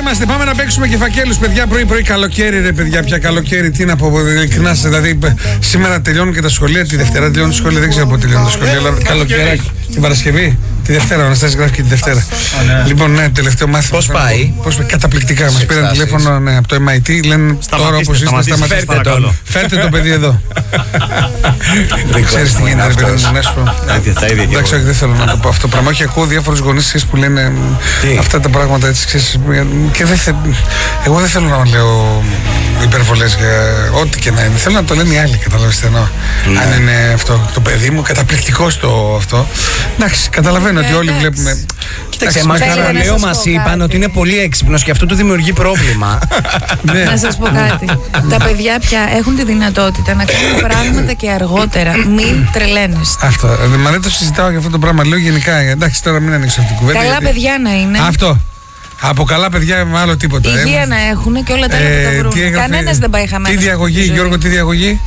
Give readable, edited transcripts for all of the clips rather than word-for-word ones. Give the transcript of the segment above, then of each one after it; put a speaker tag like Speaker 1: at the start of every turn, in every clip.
Speaker 1: είμαστε. Πάμε να παίξουμε και φακέλους, παιδιά. Πρωί-πρωί καλοκαίρι, ρε παιδιά. Πια καλοκαίρι, τι να πω, ειλικρινά. Δηλαδή, σήμερα τελειώνουν και τα σχολεία. Τη Δευτέρα τελειώνουν τα σχολεία. Δεν ξέρω πότε τελειώνουν τα σχολεία. Αλλά καλοκαίρι. Την Παρασκευή. Τη Δευτέρα, ο Αναστάσης γράφει και τη Δευτέρα. Λοιπόν, ναι, τελευταίο μάθημα.
Speaker 2: Πώς πάει?
Speaker 1: Καταπληκτικά. Μας πήραν τηλέφωνο από το MIT. Λένε τώρα όπως είστε, σταματήστε. Φέρτε το παιδί εδώ. Δεν ξέρεις τι γίνεται, ρε παιδί μου, να σου πω. Εντάξει, δεν θέλω να το πω αυτό το πράγμα. Όχι, ακούω διάφορους γονείς που λένε αυτά τα πράγματα έτσι, ξέρεις. Και εγώ δεν θέλω να λέω υπερβολές για ό,τι και να είναι. Θέλω να το λένε οι άλλοι, καταλαβαίνετε. Αν είναι αυτό το παιδί μου, καταπληκτικό στο αυτό. Εντάξει, καταλαβαίνω ότι όλοι βλέπουμε.
Speaker 2: Κοίταξε, εμάς μας είπαν ότι είναι πολύ έξυπνος και αυτό του δημιουργεί πρόβλημα.
Speaker 3: Να σας πω κάτι. Τα παιδιά πια έχουν τη δυνατότητα να κάνουν πράγματα και αργότερα. Μην τρελαίνεστε.
Speaker 1: Αυτό. Μα δεν το συζητάω για αυτό το πράγμα. Λέω γενικά. Εντάξει, τώρα μην ανοίξω αυτή την κουβέντα.
Speaker 3: Καλά παιδιά να είναι.
Speaker 1: Αυτό. Από καλά παιδιά με άλλο τίποτα.
Speaker 3: Υγεία να έχουν και όλα τα άλλα που τα βρουν. Κανένας δεν πάει χαμένος.
Speaker 1: Τι διαγωγή, Γιώργο, τι διαγωγή?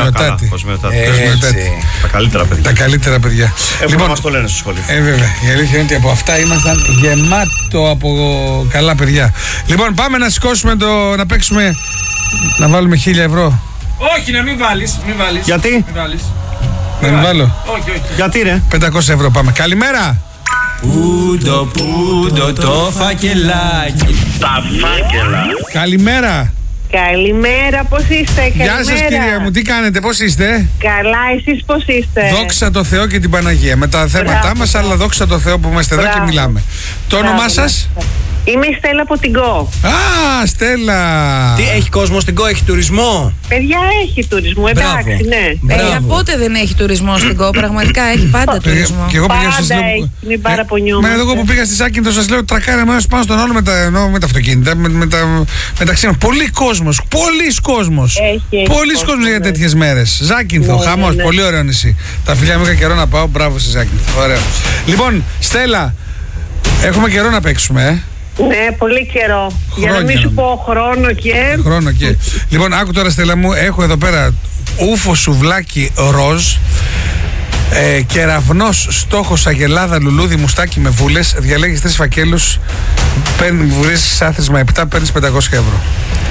Speaker 4: Τα καλύτερα παιδιά.
Speaker 1: Τα καλύτερα παιδιά.
Speaker 4: Λοιπόν, μας το λένε στο σχολείο.
Speaker 1: Βέβαια. Η αλήθεια είναι ότι από αυτά ήμασταν γεμάτο από καλά παιδιά. Λοιπόν, πάμε να σηκώσουμε να παίξουμε. Να βάλουμε 1.000 ευρώ.
Speaker 5: Όχι, να μην βάλεις.
Speaker 4: Γιατί?
Speaker 1: Να μην βάλω.
Speaker 5: Όχι.
Speaker 4: Γιατί ρε?
Speaker 1: 500 ευρώ πάμε. Καλημέρα.
Speaker 2: Πούντο το φακελάκι.
Speaker 6: Τα φάκελα.
Speaker 1: Καλημέρα.
Speaker 7: Καλημέρα, πώς είστε?
Speaker 1: Γεια σας κυρία μου, τι κάνετε, πώς είστε?
Speaker 7: Καλά, εσείς πώς είστε?
Speaker 1: Δόξα τω Θεώ και την Παναγία. Με τα θέματά μας, αλλά δόξα τω Θεώ που είμαστε εδώ και μιλάμε. Το όνομά σας?
Speaker 7: Είμαι η Στέλλα από την ΚΟ.
Speaker 1: Α, Στέλλα.
Speaker 2: Τι, έχει κόσμο στην ΚΟ, έχει τουρισμό?
Speaker 7: Παιδιά, έχει τουρισμό, εντάξει, ναι.
Speaker 3: Πότε δεν έχει τουρισμό στην ΚΟ, πραγματικά έχει πάντα τουρισμό.
Speaker 1: Και εγώ
Speaker 7: Πάντα έχει, μην παραπονιόμαστε.
Speaker 1: Εγώ που πήγα στη Σάκυνθο σας λέω τρακάρε μέρος πάνω στον άλλο με τα αυτοκίνητα, με τα ξένα. Πολλοί κόσμος, πολλής κόσμος. Πολλής κόσμος για τέτοιες μέρες. Ζάκυνθο, χαμός, πολύ ωραίο νησί. Τα φιλιά μου είχα καιρό να πάω, μπράβο στη Ζάκυνθο. Ωραίο. Λοιπόν, Στέλλα, έχουμε καιρό να παίξουμε,
Speaker 7: Ναι, πολύ καιρό. Για να μην σου πω χρόνο και.
Speaker 1: Λοιπόν, άκου τώρα Στέλλα μου, έχω εδώ πέρα ούφο σουβλάκι ροζ, κεραυνός, στόχος, αγελάδα, λουλούδι, μουστάκι με βούλες. Διαλέγεις 3 φακέλους, βρίσκεις άθροισμα 7, παίρνεις 500 ευρώ.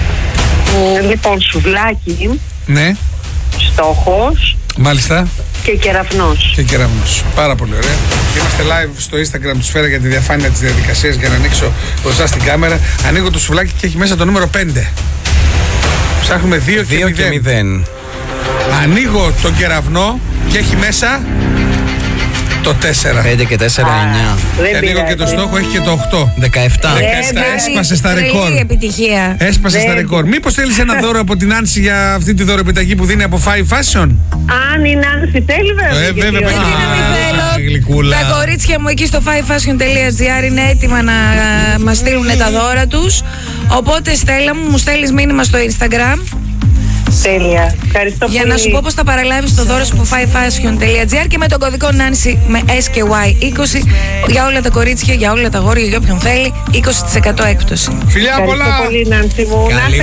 Speaker 7: Λοιπόν, σουβλάκι.
Speaker 1: Ναι.
Speaker 7: Στόχος.
Speaker 1: Μάλιστα.
Speaker 7: Και κεραυνός.
Speaker 1: Και κεραυνός. Πάρα πολύ ωραία. Είμαστε live στο Instagram του Σφαίρα για τη διαφάνεια της διαδικασίας, για να ανοίξω μπροστά στην κάμερα. Ανοίγω το σουβλάκι και έχει μέσα το νούμερο 5. Ψάχνουμε 2 και 0. Ανοίγω τον κεραυνό και έχει μέσα το 4.
Speaker 2: 5 και 4, 9.
Speaker 1: Και ανοίγω και το στόχο, έχει και το 8.
Speaker 2: 17.
Speaker 1: Έσπασε στα ρεκόρ.
Speaker 3: Επιτυχία.
Speaker 1: Έσπασε στα ρεκόρ. Μήπως θέλεις ένα δώρο από την Άνση για αυτή τη δωρεπιταγή που δίνει από 5 Fashion?
Speaker 7: Αν η Άνση θέλει,
Speaker 1: βέβαια.
Speaker 3: Τα κορίτσια μου εκεί στο 5fashion.gr είναι έτοιμα να μας στείλουν τα δώρα τους. Οπότε Στέλλα μου στέλνεις μήνυμα στο Instagram.
Speaker 7: Τέλεια. Ευχαριστώ
Speaker 3: για
Speaker 7: πολύ.
Speaker 3: να σου πω πως θα παραλάβεις το δώρο σου από 5fashion.gr και με τον κωδικό Nancy με SKY20 για όλα τα κορίτσια, για όλα τα αγόρια, για όποιον θέλει, 20% έκπτωση.
Speaker 1: Φιλιά πολλά!
Speaker 7: Ευχαριστώ πολύ, Νάνση μου.